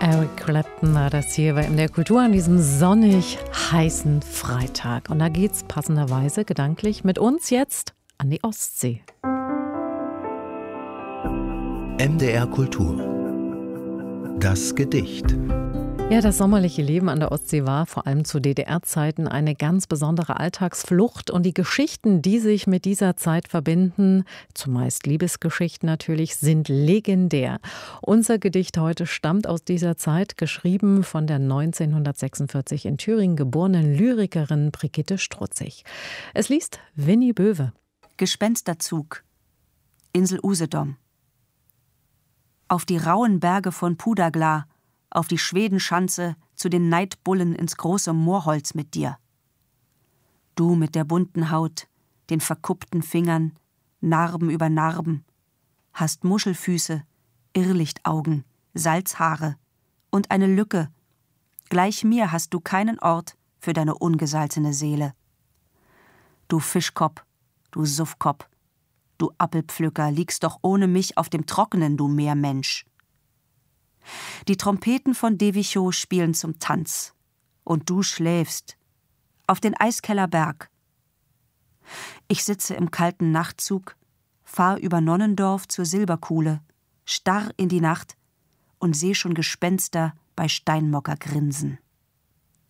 Eric Clapton war das hier bei MDR Kultur an diesem sonnig heißen Freitag. Und da geht's passenderweise gedanklich mit uns jetzt an die Ostsee. MDR Kultur. Das Gedicht. Ja, das sommerliche Leben an der Ostsee war vor allem zu DDR-Zeiten eine ganz besondere Alltagsflucht. Und die Geschichten, die sich mit dieser Zeit verbinden, zumeist Liebesgeschichten natürlich, sind legendär. Unser Gedicht heute stammt aus dieser Zeit, geschrieben von der 1946 in Thüringen geborenen Lyrikerin Brigitte Strutzig. Es liest Winnie Böwe. Gespensterzug, Insel Usedom. Auf die rauen Berge von Pudagla, auf die Schwedenschanze, zu den Neidbullen ins große Moorholz mit dir. Du mit der bunten Haut, den verkuppten Fingern, Narben über Narben, hast Muschelfüße, Irrlichtaugen, Salzhaare und eine Lücke. Gleich mir hast du keinen Ort für deine ungesalzene Seele. Du Fischkopf, du Suffkopf, du Apfelpflücker, liegst doch ohne mich auf dem Trockenen, du Meermensch. Die Trompeten von Devichow spielen zum Tanz. Und du schläfst auf den Eiskellerberg. Ich sitze im kalten Nachtzug, fahr über Nonnendorf zur Silberkuhle, starr in die Nacht und seh schon Gespenster bei Steinmocker grinsen.